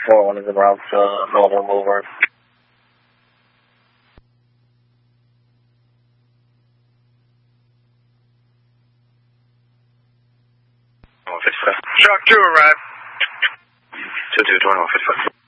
4-1 is en route to Northern Boulevard. Truck 2 arrived. 22, 2155.